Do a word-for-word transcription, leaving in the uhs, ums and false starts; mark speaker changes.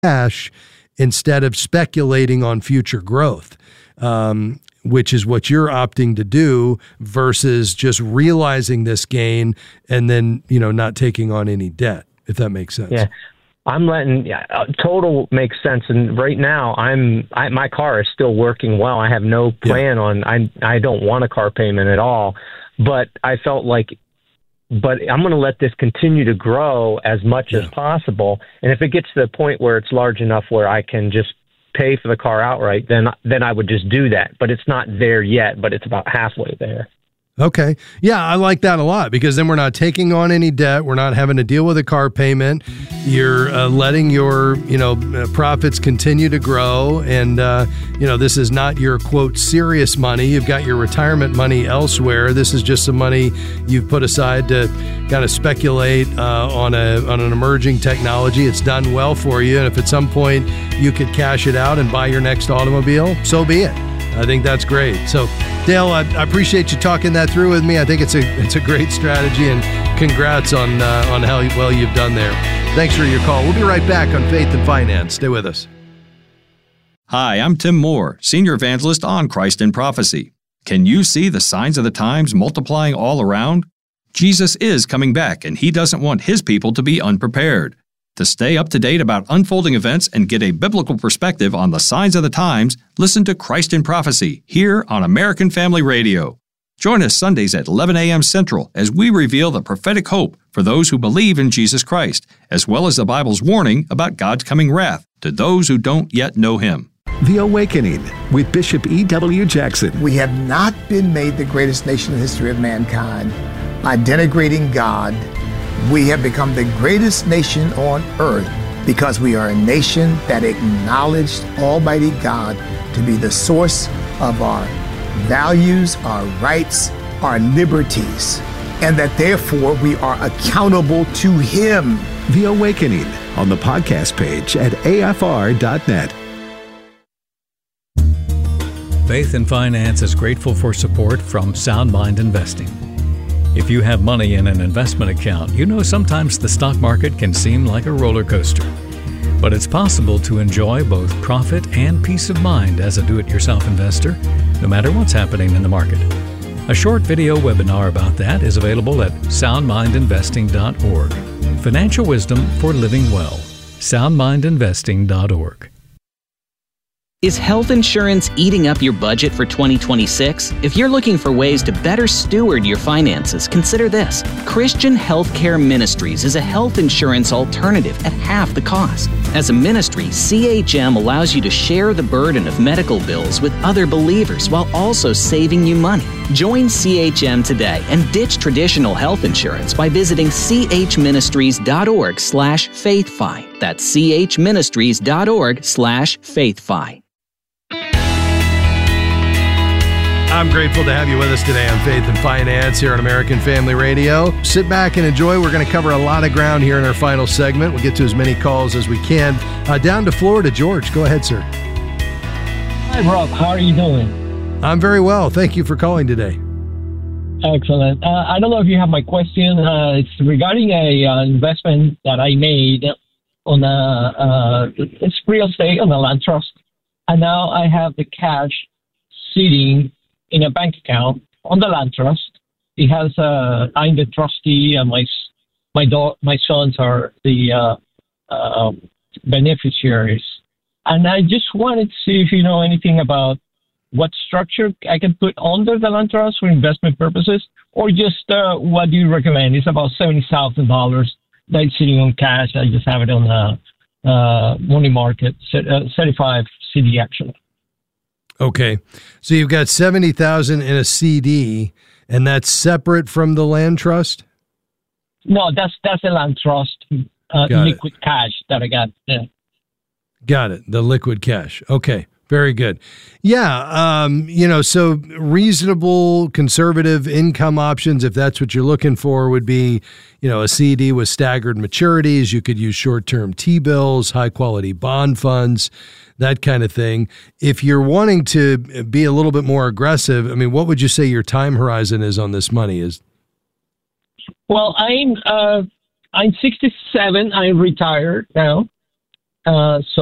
Speaker 1: cash instead of speculating on future growth, um, which is what you're opting to do versus just realizing this gain and then, you know, not taking on any debt, if that makes sense.
Speaker 2: Yeah. I'm letting yeah, total makes sense. And right now I'm, I, my car is still working well. I have no plan yeah. on, I, I don't want a car payment at all, but I felt like, but I'm going to let this continue to grow as much yeah. as possible. And if it gets to the point where it's large enough where I can just pay for the car outright, then, then I would just do that, but it's not there yet, but it's about halfway there.
Speaker 1: Okay. Yeah, I like that a lot because then we're not taking on any debt. We're not having to deal with a car payment. You're uh, letting your, you know, uh, profits continue to grow. And, uh, you know, this is not your, quote, serious money. You've got your retirement money elsewhere. This is just some money you've put aside to kind of speculate uh, on a on an emerging technology. It's done well for you. And if at some point you could cash it out and buy your next automobile, so be it. I think that's great. So, Dale, I, I appreciate you talking that through with me. I think it's a it's a great strategy, and congrats on uh, on how well you've done there. Thanks for your call. We'll be right back on Faith and Finance. Stay with us.
Speaker 3: Hi, I'm Tim Moore, Senior Evangelist on Christ in Prophecy. Can you see the signs of the times multiplying all around? Jesus is coming back, and He doesn't want His people to be unprepared. To stay up to date about unfolding events and get a biblical perspective on the signs of the times, listen to Christ in Prophecy here on American Family Radio. Join us Sundays at eleven a.m. Central as we reveal the prophetic hope for those who believe in Jesus Christ, as well as the Bible's warning about God's coming wrath to those who don't yet know Him.
Speaker 4: The Awakening with Bishop E W. Jackson.
Speaker 5: We have not been made the greatest nation in the history of mankind by denigrating God. We have become the greatest nation on earth because we are a nation that acknowledged Almighty God to be the source of our values, our rights, our liberties, and that therefore we are accountable to Him.
Speaker 4: The Awakening on the podcast page at A F R dot net.
Speaker 6: Faith and Finance is grateful for support from Sound Mind Investing. If you have money in an investment account, you know sometimes the stock market can seem like a roller coaster. But it's possible to enjoy both profit and peace of mind as a do-it-yourself investor, no matter what's happening in the market. A short video webinar about that is available at sound mind investing dot org. Financial wisdom for living well. sound mind investing dot org.
Speaker 7: Is health insurance eating up your budget for twenty twenty-six? If you're looking for ways to better steward your finances, consider this. Christian Healthcare Ministries is a health insurance alternative at half the cost. As a ministry, C H M allows you to share the burden of medical bills with other believers while also saving you money. Join C H M today and ditch traditional health insurance by visiting c h ministries dot org slash faithfi. That's c h ministries dot org slash faithfi.
Speaker 1: I'm grateful to have you with us today on Faith and Finance here on American Family Radio. Sit back and enjoy. We're going to cover a lot of ground here in our final segment. We'll get to as many calls as we can. Uh, down to Florida, George. Go ahead, sir.
Speaker 8: Hi, Rob. How are you doing?
Speaker 1: I'm very well. Thank you for calling today.
Speaker 8: Excellent. Uh, I don't know if you have my question. Uh, it's regarding a uh, investment that I made on a uh, it's real estate on a land trust, and now I have the cash sitting in a bank account on the land trust. It has uh, I'm the trustee, and my my do- my sons are the uh, uh, beneficiaries. And I just wanted to see if you know anything about what structure I can put under the land trust for investment purposes, or just uh, what do you recommend? It's about seventy thousand dollars that's sitting on cash. I just have it on the uh, money market, uh, certified C D actually.
Speaker 1: Okay. So you've got seventy thousand in a C D, and that's separate from the land trust?
Speaker 8: No, that's that's a land trust, uh, liquid it. cash that I got. Yeah.
Speaker 1: Got it. The liquid cash. Okay. Very good. Yeah. Um, you know, so reasonable conservative income options, if that's what you're looking for, would be, you know, a C D with staggered maturities. You could use short-term T-bills, high-quality bond funds, that kind of thing. If you're wanting to be a little bit more aggressive, I mean, what would you say your time horizon is on this money? Is
Speaker 8: Well, I'm uh, I'm sixty-seven. I'm retired now. Uh, so